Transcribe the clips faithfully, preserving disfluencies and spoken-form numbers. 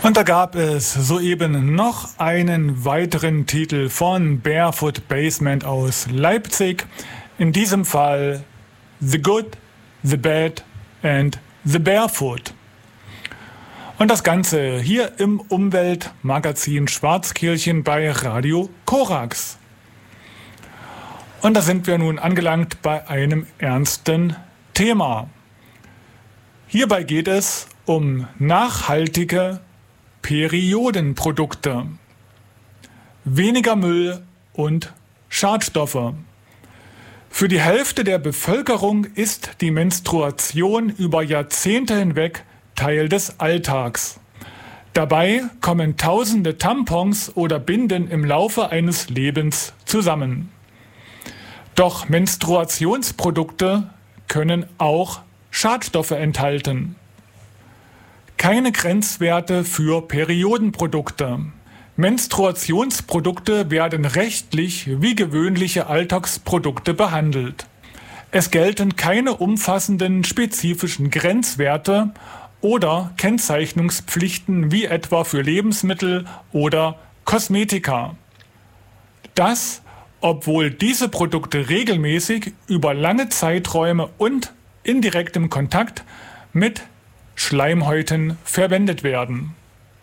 Und da gab es soeben noch einen weiteren Titel von Barefoot Basement aus Leipzig. In diesem Fall The Good, The Bad and The Barefoot. Und das Ganze hier im Umweltmagazin Schwarzkirchen bei Radio Korax. Und da sind wir nun angelangt bei einem ernsten Thema. Hierbei geht es um nachhaltige Periodenprodukte, weniger Müll und Schadstoffe. Für die Hälfte der Bevölkerung ist die Menstruation über Jahrzehnte hinweg Teil des Alltags. Dabei kommen tausende Tampons oder Binden im Laufe eines Lebens zusammen. Doch Menstruationsprodukte können auch Schadstoffe enthalten. Keine Grenzwerte für Periodenprodukte. Menstruationsprodukte werden rechtlich wie gewöhnliche Alltagsprodukte behandelt. Es gelten keine umfassenden spezifischen Grenzwerte oder Kennzeichnungspflichten wie etwa für Lebensmittel oder Kosmetika. Das, obwohl diese Produkte regelmäßig über lange Zeiträume und in direktem Kontakt mit Schleimhäuten verwendet werden.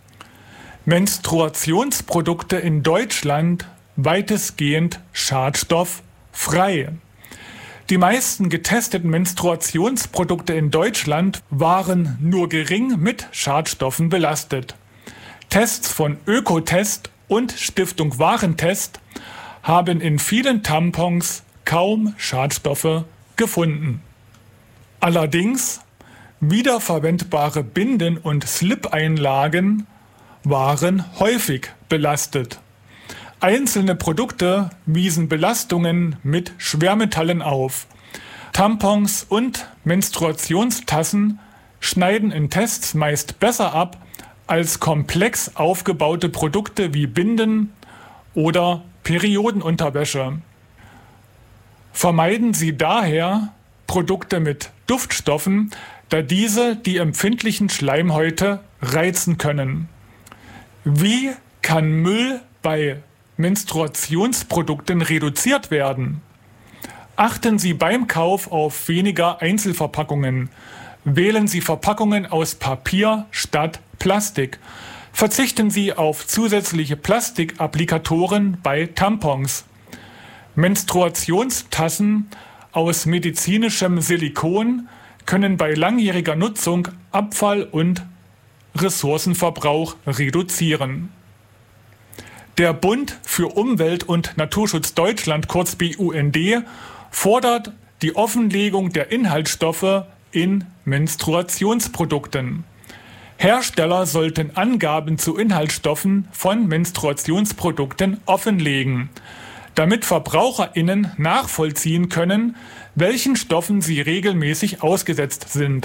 Menstruationsprodukte in Deutschland weitestgehend schadstofffrei. Die meisten getesteten Menstruationsprodukte in Deutschland waren nur gering mit Schadstoffen belastet. Tests von Ökotest und Stiftung Warentest haben in vielen Tampons kaum Schadstoffe gefunden. Allerdings wiederverwendbare Binden- und Slip-Einlagen waren häufig belastet. Einzelne Produkte wiesen Belastungen mit Schwermetallen auf. Tampons und Menstruationstassen schneiden in Tests meist besser ab als komplex aufgebaute Produkte wie Binden oder Periodenunterwäsche. Vermeiden Sie daher Produkte mit Duftstoffen, da diese die empfindlichen Schleimhäute reizen können. Wie kann Müll bei Menstruationsprodukten reduziert werden? Achten Sie beim Kauf auf weniger Einzelverpackungen. Wählen Sie Verpackungen aus Papier statt Plastik. Verzichten Sie auf zusätzliche Plastikapplikatoren bei Tampons. Menstruationstassen aus medizinischem Silikon können bei langjähriger Nutzung Abfall und Ressourcenverbrauch reduzieren. Der Bund für Umwelt und Naturschutz Deutschland, kurz B U N D, fordert die Offenlegung der Inhaltsstoffe in Menstruationsprodukten. Hersteller sollten Angaben zu Inhaltsstoffen von Menstruationsprodukten offenlegen, damit VerbraucherInnen nachvollziehen können, welchen Stoffen sie regelmäßig ausgesetzt sind.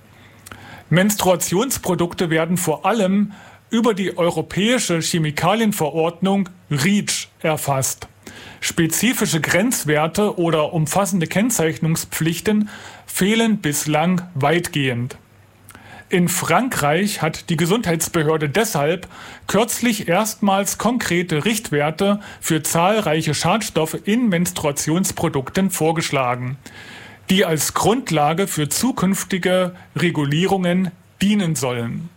Menstruationsprodukte werden vor allem über die Europäische Chemikalienverordnung REACH erfasst. Spezifische Grenzwerte oder umfassende Kennzeichnungspflichten fehlen bislang weitgehend. In Frankreich hat die Gesundheitsbehörde deshalb kürzlich erstmals konkrete Richtwerte für zahlreiche Schadstoffe in Menstruationsprodukten vorgeschlagen, die als Grundlage für zukünftige Regulierungen dienen sollen.